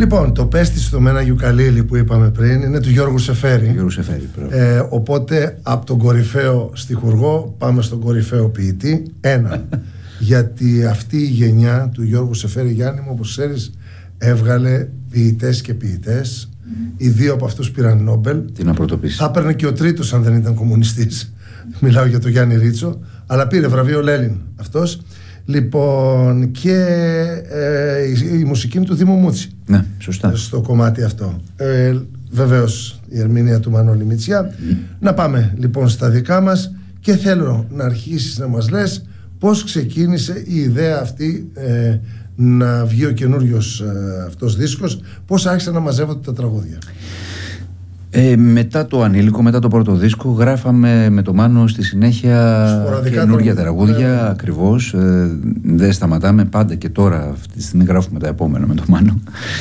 Λοιπόν, το πέστιστο με ένα γιουκαλίλι που είπαμε πριν είναι του Γιώργου Σεφέρη. Οπότε από τον κορυφαίο στιχουργό πάμε στον κορυφαίο ποιητή. Γιατί αυτή η γενιά του Γιώργου Σεφέρη, Γιάννη μου, όπως ξέρεις, έβγαλε ποιητές και ποιητές. Οι δύο από αυτούς πήραν Νόμπελ. Τι να πρωτοποιήσει. Θα έπαιρνε και ο τρίτος αν δεν ήταν κομμουνιστής. Μιλάω για τον Γιάννη Ρίτσο. Αλλά πήρε βραβείο Λένιν αυτός. Λοιπόν, και η μουσική είναι του Δήμου Μούτσι. Ναι, σωστά. Στο κομμάτι αυτό. Βεβαίως η ερμηνεία του Μανώλη Μητσιά. Να πάμε λοιπόν στα δικά μας και θέλω να αρχίσεις να μας λες πώς ξεκίνησε η ιδέα αυτή να βγει ο καινούριος αυτός δίσκος, πώς άρχισαν να μαζεύονται τα τραγούδια. Μετά το Ανήλικο, μετά το πρώτο δίσκο, γράφαμε με το Μάνο στη συνέχεια καινούργια τραγούδια. Ακριβώς. Δεν σταματάμε πάντα και τώρα. Αυτή τη στιγμή γράφουμε τα επόμενα με το Μάνο.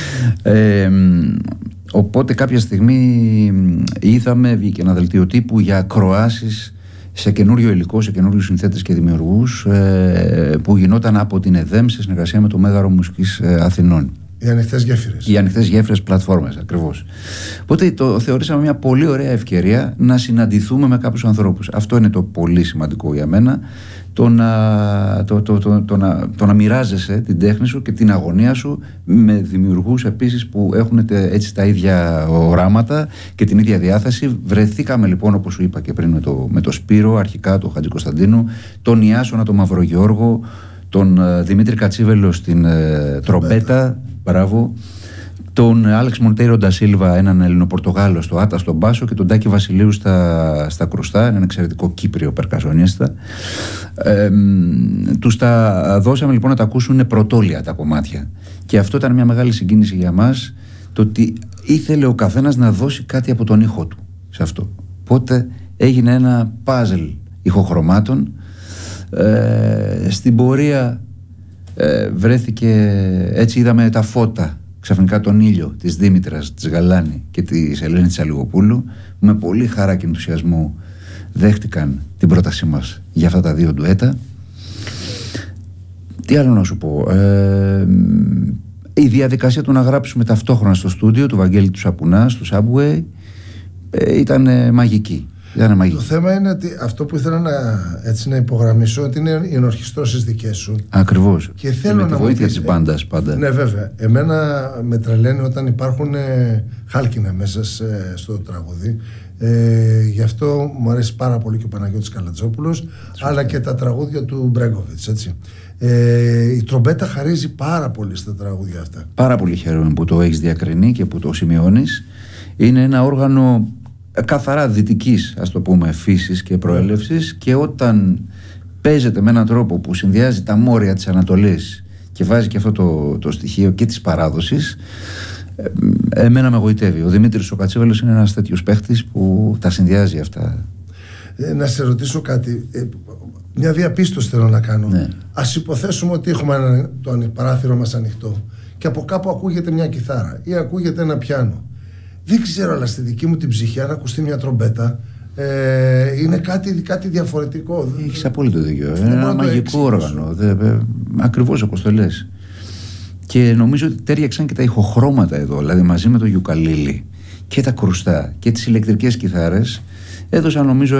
Οπότε κάποια στιγμή βγήκε ένα δελτίο τύπου για ακροάσεις σε καινούριο υλικό, σε καινούριους συνθέτες και δημιουργούς, που γινόταν από την ΕΔΕΜ σε συνεργασία με το Μέγαρο Μουσικής Αθηνών. Οι ανοιχτές γέφυρες. Οι ανοιχτές γέφυρες πλατφόρμες, ακριβώς. Οπότε το θεωρήσαμε μια πολύ ωραία ευκαιρία να συναντηθούμε με κάποιους ανθρώπους. Αυτό είναι το πολύ σημαντικό για μένα. Το να μοιράζεσαι την τέχνη σου και την αγωνία σου με δημιουργούς επίσης που έχουν έτσι τα ίδια οράματα και την ίδια διάθεση. Βρεθήκαμε λοιπόν, όπως σου είπα και πριν, με το Σπύρο, αρχικά τον Χατζικοσταντίνου, τον Ιάσονα, τον Μαυρογιώργο, τον Δημήτρη Κατσίβελο στην τρομπέτα, μπράβο, τον Άλεξ Μοντέιρο Ντασίλβα, έναν Ελληνοπορτογάλο στο Άτα στον μπάσο, και τον Τάκη Βασιλείου στα κρουστά, έναν εξαιρετικό Κύπριο περκασονίστα. Τους τα δώσαμε λοιπόν να τα ακούσουν πρωτόλια τα κομμάτια, και αυτό ήταν μια μεγάλη συγκίνηση για μας, το ότι ήθελε ο καθένας να δώσει κάτι από τον ήχο του σε αυτό. Οπότε έγινε ένα πάζλ ηχοχρωμάτων. Στην πορεία βρέθηκε, έτσι είδαμε τα φώτα ξαφνικά, τον ήλιο της Δήμητρας της Γαλάνη και της Ελένης της Αλιγοπούλου. Με πολύ χαρά και ενθουσιασμό δέχτηκαν την πρότασή μας για αυτά τα δύο ντουέτα. Τι άλλο να σου πω, η διαδικασία του να γράψουμε ταυτόχρονα στο στούντιο του Βαγγέλη του Σαπουνά, στο Subway, ήταν μαγική. Το θέμα είναι ότι αυτό που ήθελα να υπογραμμίσω, ότι είναι οι ενορχιστρώσεις δικές σου. Ακριβώς. Και θέλω με τη βοήθεια της μπάντας πάντα. Ναι, βέβαια. Εμένα με τρελαίνει όταν υπάρχουν χάλκινα μέσα στο τραγούδι. Γι' αυτό μου αρέσει πάρα πολύ και ο Παναγιώτης Καλατζόπουλος, αλλά και τα τραγούδια του Μπρέγκοβιτς, έτσι. Η τρομπέτα χαρίζει πάρα πολύ στα τραγούδια αυτά. Πάρα πολύ χαίρομαι που το έχεις διακρινεί και που το σημειώνεις. Είναι ένα όργανο καθαρά δυτικής, ας το πούμε, φύσης και προέλευσης, και όταν παίζεται με έναν τρόπο που συνδυάζει τα μόρια της Ανατολής και βάζει και αυτό το στοιχείο και της παράδοσης, εμένα με εγωιτεύει. Ο Δημήτρης ο Κατσίβελος είναι ένας τέτοιος παίχτης που τα συνδυάζει αυτά. Να σε ρωτήσω κάτι, μια διαπίστωση θέλω να κάνω. Ναι. Ας υποθέσουμε ότι έχουμε το παράθυρο μας ανοιχτό και από κάπου ακούγεται μια κιθάρα ή ακούγεται ένα πιάνο. Δεν ξέρω, αλλά στη δική μου την ψυχή, αν ακουστεί μια τρομπέτα, είναι κάτι διαφορετικό. Έχεις απόλυτο δίκιο. Είναι ένα μαγικό όργανο. Ακριβώς όπως το λες. Και νομίζω ότι τέριαξαν και τα ηχοχρώματα εδώ. Δηλαδή μαζί με το γιουκαλίλι και τα κρουστά και τις ηλεκτρικές κιθάρες έδωσαν, νομίζω,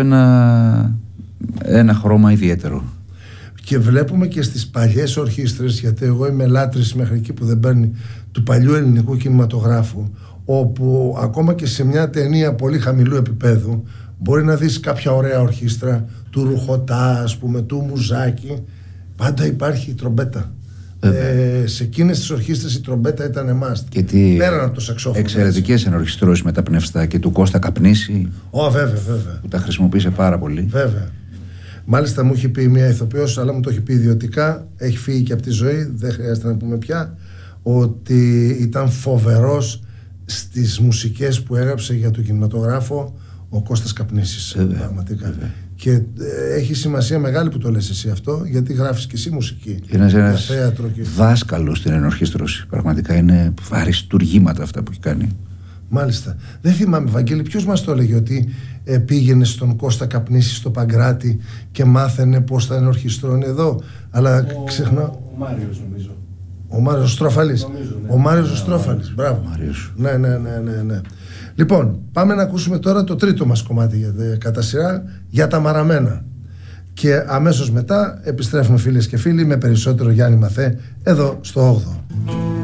ένα χρώμα ιδιαίτερο. Και βλέπουμε και στις παλιές ορχήστρες, γιατί εγώ είμαι λάτρης μέχρι εκεί που δεν παίρνει, του παλιού ελληνικού κινηματογράφου, όπου ακόμα και σε μια ταινία πολύ χαμηλού επίπεδου μπορεί να δεις κάποια ωραία ορχήστρα του Ρουχωτά, ας πούμε, του Μουζάκη, πάντα υπάρχει η τρομπέτα. Σε εκείνες τις ορχήστρες η τρομπέτα ήταν must. Πέραν από το σαξόφωνο. Εξαιρετικές ενορχιστρώσεις με τα πνευστά και του Κώστα Καπνίση. Βέβαια. Που τα χρησιμοποίησε πάρα πολύ. Βέβαια. Μάλιστα μου έχει πει μια ηθοποιός, αλλά μου το έχει πει ιδιωτικά, έχει φύγει και από τη ζωή, δεν χρειάζεται να πούμε πια, ότι ήταν φοβερός στις μουσικές που έγραψε για τον κινηματογράφο ο Κώστας Καπνίσης. Πραγματικά. Και έχει σημασία μεγάλη που το λες εσύ αυτό, γιατί γράφεις και εσύ μουσική. Είναι ένας δάσκαλος στην ενορχήστρωση. Πραγματικά είναι αριστουργήματα αυτά που έχει κάνει. Μάλιστα. Δεν θυμάμαι, Βαγγέλη, ποιος μας το έλεγε ότι πήγαινε στον Κώστα Καπνίση στο Παγκράτη και μάθαινε πώς θα ενορχιστρώνει εδώ. Αλλά ξεχνάω. Ο Μάριος, νομίζω. Ο Μάριος Στρόφαλης. Ο Μάριος Στρόφαλης. Μπράβο. Ναι. Λοιπόν, πάμε να ακούσουμε τώρα το τρίτο μας κομμάτι κατά σειρά, για τα μαραμένα. Και αμέσως μετά επιστρέφουμε, φίλες και φίλοι, με περισσότερο Γιάννη Μαθέ εδώ στο 8ο.